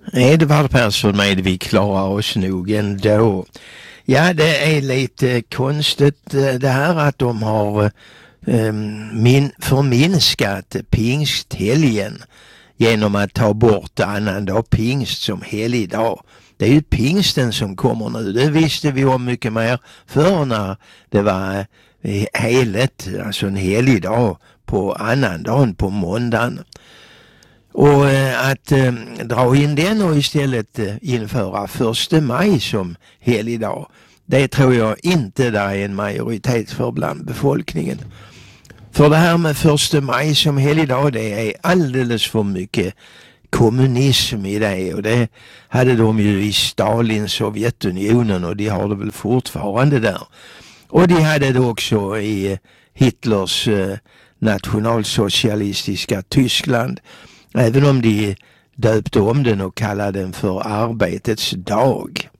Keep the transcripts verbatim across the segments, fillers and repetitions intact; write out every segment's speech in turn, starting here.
Edvard Persson med Vi klarar oss nog ändå. Ja, det är lite konstigt det här att de har eh, min, förminskat pingsthelgen genom att ta bort annandag pingst som helgdag. Det är ju pingsten som kommer nu. Det visste vi om mycket mer förr när det var heligt, alltså en helgdag på annandagen på måndagen. Och eh, att eh, dra in den och istället eh, införa första maj som helgdag, det tror jag inte där är en majoritet för bland befolkningen. För det här med första maj som helgdag, det är alldeles för mycket kommunism i det, och det hade de ju i Stalins Sovjetunionen och de har det väl fortfarande där. Och de hade det också i Hitlers eh, nationalsocialistiska Tyskland, även om de döpte om den och kallade den för arbetets dag.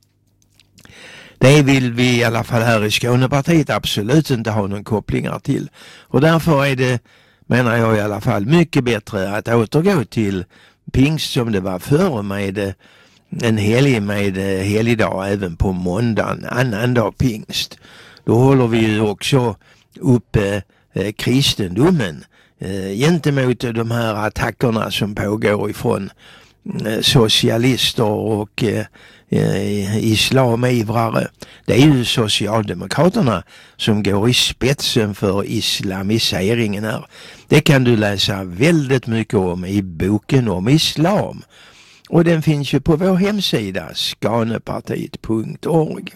Det vill vi i alla fall här i Skånepartiet absolut inte ha någon kopplingar till. Och därför är det, menar jag i alla fall, mycket bättre att återgå till pingst som det var förr, med en helg med helgdag även på måndagen, annandag pingst. Då håller vi ju också uppe eh, kristendomen eh, gentemot de här attackerna som pågår ifrån eh, socialister och eh, eh, islamivrare. Det är ju Socialdemokraterna som går i spetsen för islamiseringen här. Det kan du läsa väldigt mycket om i boken om islam. Och den finns ju på vår hemsida skanepartiet punkt org.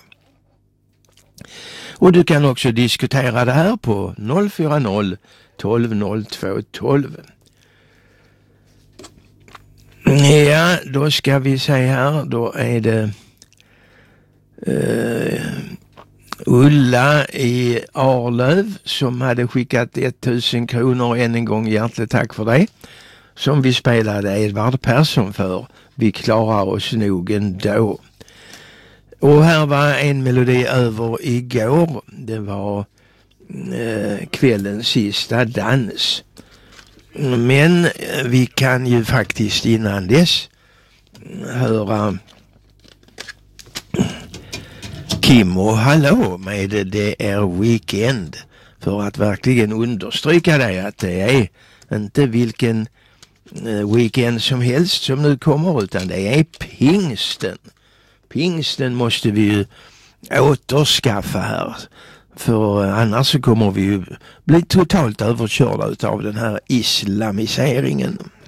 Och du kan också diskutera det här på noll fyra noll tolv noll två tolv. Ja, då ska vi se här. Då är det uh, Ulla i Arlöv som hade skickat tusen kronor, än en gång hjärtligt tack för det, som vi spelade Edvard Persson för. Vi klarar oss nog ändå. Och här var en melodi över igår. Det var eh, kvällens sista dans. Men vi kan ju faktiskt innan dess höra Kim och Hallå med Det är weekend, för att verkligen understryka det, att det är inte vilken weekend som helst som nu kommer, utan det är pingsten. Pingsten måste vi ju återskaffa här, för annars så kommer vi ju bli totalt överkörda av den här islamiseringen.